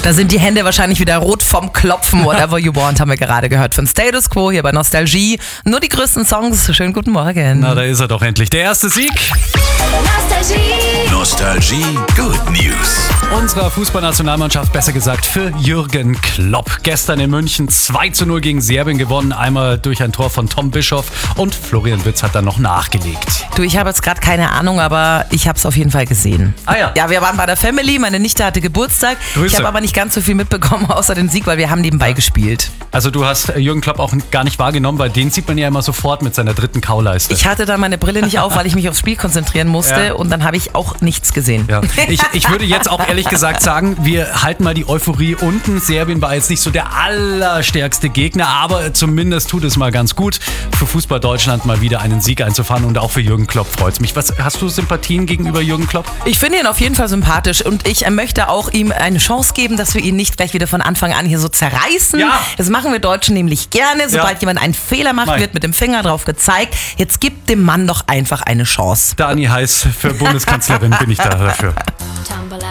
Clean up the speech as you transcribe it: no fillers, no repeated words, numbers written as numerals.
Da sind die Hände wahrscheinlich wieder rot vom Klopfen. Whatever You Want haben wir gerade gehört von Status Quo hier bei Nostalgie. Nur die größten Songs. Schönen guten Morgen. Na, da ist er doch endlich. Der erste Sieg. Nostalgie Good News. Unserer Fußballnationalmannschaft, besser gesagt für Jürgen Klopp. Gestern in München 2:0 gegen Serbien gewonnen. Einmal durch ein Tor von Tom Bischoff und Florian Wirtz hat dann noch nachgelegt. Du, ich habe jetzt gerade keine Ahnung, aber ich habe es auf jeden Fall gesehen. Ah ja. Ja, wir waren bei der Family, meine Nichte hatte Geburtstag. Grüße. Ich habe aber nicht ganz so viel mitbekommen, außer den Sieg, weil wir haben nebenbei gespielt. Also du hast Jürgen Klopp auch gar nicht wahrgenommen, weil den sieht man ja immer sofort mit seiner dritten Kauleiste. Ich hatte dann meine Brille nicht auf, weil ich mich aufs Spiel konzentrieren musste Ja. und dann habe ich auch nichts gesehen. Ja. Ich würde jetzt auch ehrlich gesagt sagen, wir halten mal die Euphorie unten. Serbien war jetzt nicht so der allerstärkste Gegner, aber zumindest tut es mal ganz gut, für Fußball Deutschland mal wieder einen Sieg einzufahren und auch für Jürgen Klopp freut es mich. Hast du Sympathien gegenüber Jürgen Klopp? Ich finde ihn auf jeden Fall sympathisch und ich möchte auch ihm eine Chance geben, dass wir ihn nicht gleich wieder von Anfang an hier so zerreißen. Ja. Das machen wir Deutschen nämlich gerne. Sobald jemand einen Fehler macht, wird mit dem Finger drauf gezeigt. Jetzt gibt dem Mann doch einfach eine Chance. Dani Heiß für Bundeskanzlerin bin ich da dafür.